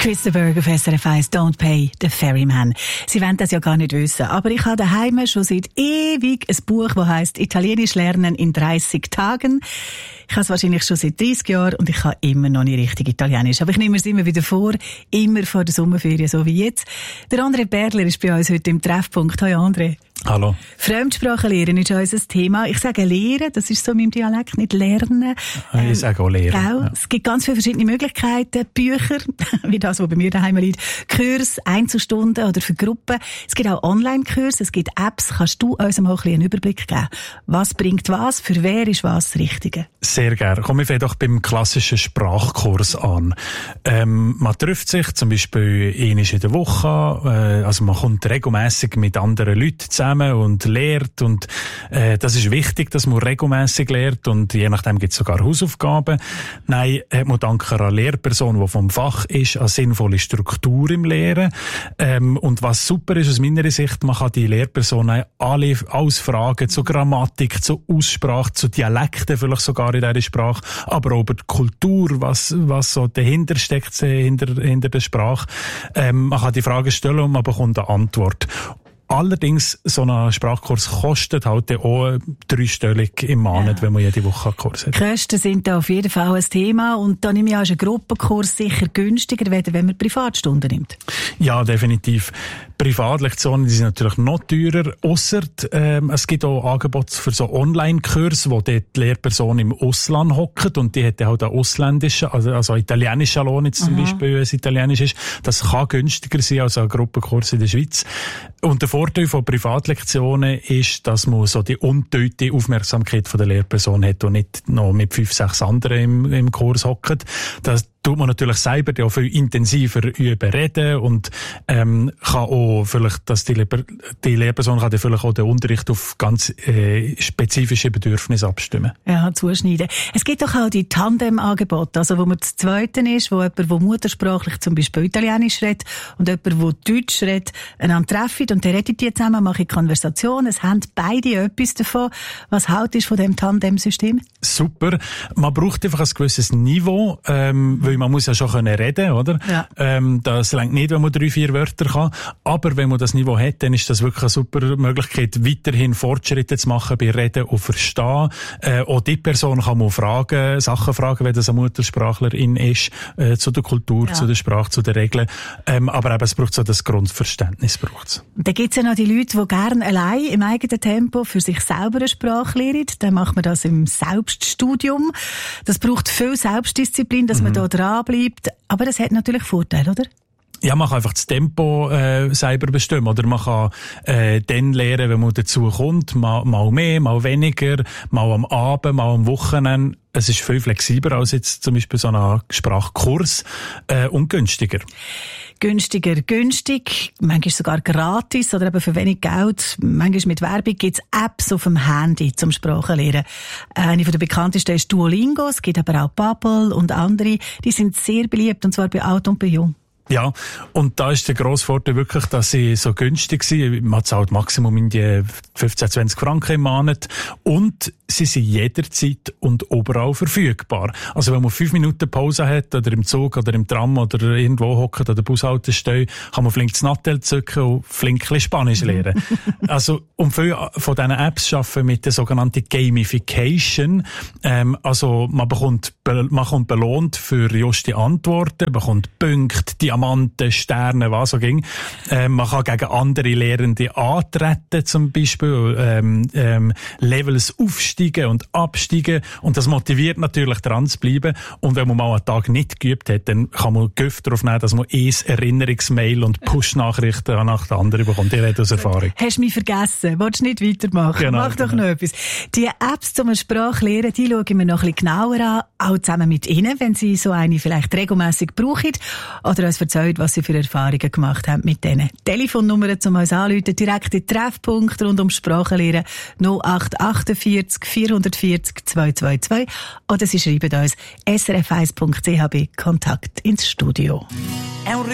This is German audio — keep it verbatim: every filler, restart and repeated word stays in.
Chris Berg auf S R F eins, Don't Pay the Ferryman. Sie wollen das ja gar nicht wissen, aber ich habe daheim schon seit ewig ein Buch, das heisst Italienisch lernen in dreißig Tagen. Ich habe es wahrscheinlich schon seit dreißig Jahren und ich kann immer noch nicht richtig Italienisch. Aber ich nehme es immer wieder vor, immer vor der Sommerferien, so wie jetzt. Der André Bergler ist bei uns heute im Treffpunkt. Hallo André. Hallo. Fremdsprachen lernen ist unser Thema. Ich sage lehren, das ist so in meinem Dialekt, nicht lernen. Ähm, ich sage auch lehren. Ja. Es gibt ganz viele verschiedene Möglichkeiten. Bücher, wie das, was bei mir daheim liegt. Kurs, Einzelstunden oder für Gruppen. Es gibt auch Online-Kurse, es gibt Apps. Kannst du uns mal ein bisschen einen Überblick geben? Was bringt was? Für wer ist was das Richtige? Sehr gerne. Komm, ich fange doch beim klassischen Sprachkurs an. Ähm, man trifft sich zum Beispiel einmal in der Woche, äh, also man kommt regelmässig mit anderen Leuten zusammen und lehrt und äh, das ist wichtig, dass man regelmässig lehrt und je nachdem gibt es sogar Hausaufgaben. Nein, hat man dank einer Lehrperson, die vom Fach ist, eine sinnvolle Struktur im Lehren. Ähm, und was super ist aus meiner Sicht, man kann die Lehrperson alle ausfragen zur Grammatik, zur Aussprache, zu Dialekten vielleicht sogar in dieser Sprache, aber auch über die Kultur, was, was so dahinter steckt, hinter, hinter der Sprache. Ähm, man kann die Frage stellen und man bekommt eine Antwort. Allerdings, so ein Sprachkurs kostet halt auch dreistellig im Monat, ja, wenn man jede Woche einen Kurs hat. Die Kosten sind da auf jeden Fall ein Thema und dann nehme ich auch einen Gruppenkurs sicher günstiger, wenn man Privatstunden nimmt. Ja, definitiv. Privatlektionen, die sind natürlich noch teurer, ausser ähm, es gibt auch Angebote für so Online-Kurse, wo die Lehrperson im Ausland hockt und die hat halt einen ausländischen, also, also italienischen Lohn jetzt zum Aha. Beispiel, wenn es italienisch ist. Das kann günstiger sein als ein Gruppenkurs in der Schweiz. Und der Vorteil von Privatlektionen ist, dass man so die ungeteilte Aufmerksamkeit von der Lehrperson hat und nicht noch mit fünf, sechs anderen im, im Kurs hockt. Das tut man natürlich selber ja viel intensiver üben, reden und ähm, kann auch vielleicht, dass die, Lehr- die Lehrperson kann vielleicht auch den Unterricht auf ganz äh, spezifische Bedürfnisse abstimmen. Ja, zuschneiden. Es gibt doch auch die Tandem-Angebote, also wo man zu Zweiten ist, wo jemand, der muttersprachlich zum Beispiel Italienisch redet und jemand, der Deutsch redet, einander treffen und dann redet die zusammen, machen Konversationen, es haben beide etwas davon. Was haltest du von dem Tandem-System? Super. Man braucht einfach ein gewisses Niveau, ähm, weil man muss ja schon können reden, oder? Ja. Ähm, das reicht nicht, wenn man drei, vier Wörter kann. Aber wenn man das Niveau hat, dann ist das wirklich eine super Möglichkeit, weiterhin Fortschritte zu machen bei Reden und Verstehen. Äh, auch die Person kann man fragen, Sachen fragen, wenn das eine Muttersprachlerin ist, äh, zu der Kultur, ja, zu der Sprache, zu den Regeln. Ähm, aber eben, es braucht so das Grundverständnis. Braucht's. Da gibt's ja noch die Leute, die gerne allein im eigenen Tempo für sich selber eine Sprache lernen. Dann macht man das im Selbststudium. Das braucht viel Selbstdisziplin, dass mhm. man da dran bleibt. Aber das hat natürlich Vorteile, oder? Ja, man kann einfach das Tempo äh, selber bestimmen. Oder man kann äh, dann lernen, wenn man dazu kommt. Mal, mal mehr, mal weniger, mal am Abend, mal am Wochenende. Es ist viel flexibler als jetzt zum Beispiel so ein Sprachkurs äh, und günstiger. Günstiger, günstig, manchmal sogar gratis oder eben für wenig Geld. Manchmal mit Werbung gibt's Apps auf dem Handy zum Sprachenlernen. Eine von der bekanntesten ist Duolingo, es gibt aber auch Babbel und andere. Die sind sehr beliebt, und zwar bei alt und bei jung. Ja, und da ist der grosse Vorteil wirklich, dass sie so günstig sind. Man zahlt Maximum in die fünfzehn, zwanzig Franken im Monat. Und sie sind jederzeit und überall verfügbar. Also wenn man fünf Minuten Pause hat, oder im Zug, oder im Tram, oder irgendwo hockt, oder Bushaltestelle, kann man flink das Nattel zücken und flink ein bisschen Spanisch lernen. Also, und viele von diesen Apps arbeiten mit der sogenannten Gamification. Ähm, also, man bekommt, man kommt belohnt für juste Antworten, bekommt Punkte, Diamanten, Sterne, was auch ging. Ähm, man kann gegen andere Lehrende antreten, zum Beispiel, ähm, ähm, Levels aufsteigen und absteigen. Und das motiviert natürlich, dran zu bleiben. Und wenn man mal einen Tag nicht geübt hat, dann kann man Gift darauf nehmen, dass man ein Erinnerungsmail und Push-Nachrichten nach der anderen bekommt. Ich rede aus Erfahrung. Hast du mich vergessen? Willst du nicht weitermachen? Genau, Mach doch genau. noch etwas. Die Apps zum Sprachlernen, die schauen wir noch ein bisschen genauer an. Auch zusammen mit Ihnen, wenn Sie so eine vielleicht regelmässig brauchen. Oder uns erzählt, was Sie für Erfahrungen gemacht haben mit denen. Telefonnummer zum uns anrufen, direkt in Treffpunkt rund ums Sprachenlernen null acht achtundvierzig vierhundertvierzig zweihundertzweiundzwanzig oder Sie schreiben uns s r f eins punkt c h b Kontakt ins Studio.